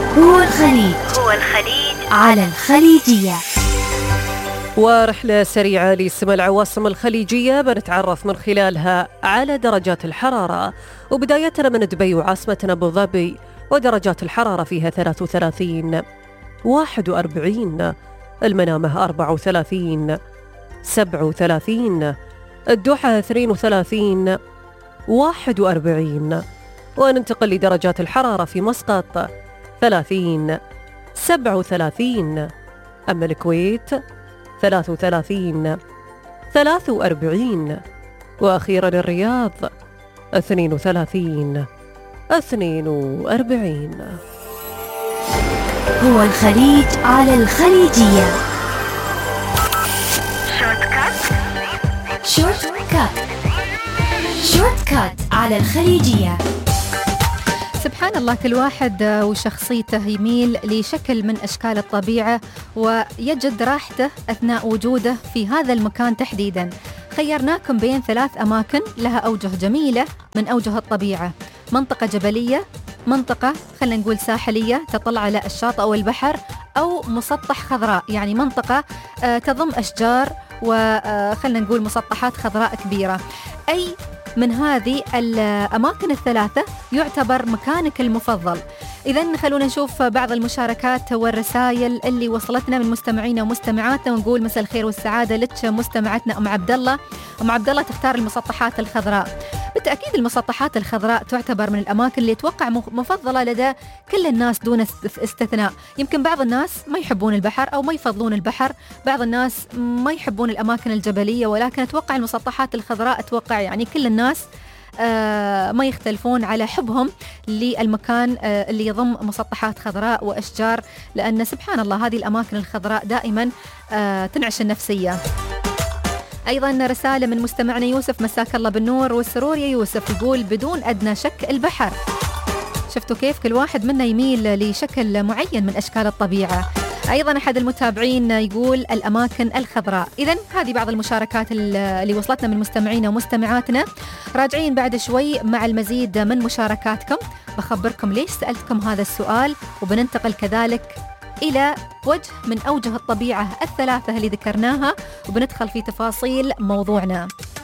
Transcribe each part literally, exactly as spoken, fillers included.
هو الخليج هو الخليج على الخليجية. ورحلة سريعة لسماء العواصم الخليجية بنتعرف من خلالها على درجات الحرارة، وبدايتنا من دبي وعاصمتنا أبو ظبي، ودرجات الحرارة فيها ثلاثة وثلاثين، واحد وأربعين، المنامة أربعة وثلاثين، سبعة وثلاثين، الدوحة اثنين وثلاثين، واحد وأربعين. وننتقل لدرجات الحرارة في مسقط ثلاثين، سبعة وثلاثين، أما الكويت ثلاثة وثلاثين، ثلاثة وأربعين، وأخيرا الرياض اثنين وثلاثين، اثنين وأربعين. هو الخليج على الخليجية. شورت كات شورت كات شورت كات على الخليجية. سبحان الله، كل واحد وشخصيته يميل لشكل من أشكال الطبيعة ويجد راحته أثناء وجوده في هذا المكان تحديداً. خيرناكم بين ثلاث أماكن لها أوجه جميلة من أوجه الطبيعة: منطقة جبلية، منطقة خلنا نقول ساحلية تطل على الشاطئ أو البحر، أو مسطح خضراء، يعني منطقة تضم أشجار وخلنا نقول مسطحات خضراء كبيرة. أي من هذه الأماكن الثلاثة يعتبر مكانك المفضل؟ إذن خلونا نشوف بعض المشاركات والرسائل اللي وصلتنا من مستمعينا ومستمعاتنا، ونقول مساء الخير والسعادة لك مستمعتنا أم عبد الله. أم عبد الله تختار المسطحات الخضراء. بالتأكيد المسطحات الخضراء تعتبر من الأماكن اللي أتوقع مفضلة لدى كل الناس دون استثناء. يمكن بعض الناس ما يحبون البحر أو ما يفضلون البحر، بعض الناس ما يحبون الأماكن الجبلية، ولكن أتوقع المسطحات الخضراء أتوقع يعني كل الناس آه ما يختلفون على حبهم للمكان آه اللي يضم مسطحات خضراء وأشجار، لأن سبحان الله هذه الأماكن الخضراء دائما آه تنعش النفسية. أيضا رسالة من مستمعنا يوسف، مساك الله بالنور والسرور يا يوسف، يقول بدون أدنى شك البحر. شفتوا كيف كل واحد منا يميل لشكل معين من أشكال الطبيعة. أيضا أحد المتابعين يقول الأماكن الخضراء. إذن هذه بعض المشاركات اللي وصلتنا من مستمعينا ومستمعاتنا. راجعين بعد شوي مع المزيد من مشاركاتكم، بخبركم ليش سألتكم هذا السؤال، وبننتقل كذلك إلى وجه من أوجه الطبيعة الثلاثة اللي ذكرناها، وبندخل في تفاصيل موضوعنا.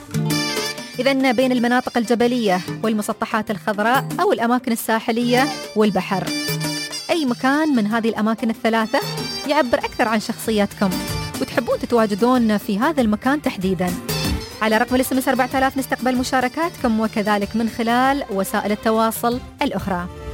إذن بين المناطق الجبلية والمسطحات الخضراء أو الأماكن الساحلية والبحر، أي مكان من هذه الأماكن الثلاثة يعبر أكثر عن شخصياتكم وتحبون تتواجدون في هذا المكان تحديداً؟ على رقم الاس ام اس أربعة آلاف نستقبل مشاركاتكم، وكذلك من خلال وسائل التواصل الأخرى.